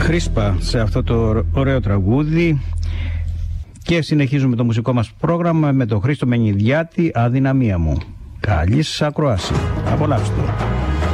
Χρίσπα σε αυτό το ωραίο τραγούδι. Και συνεχίζουμε το μουσικό μας πρόγραμμα με τον Χρήστο Μενιδιάτη, Αδυναμία μου. Καλή σας ακρόαση. Απολαύστε το.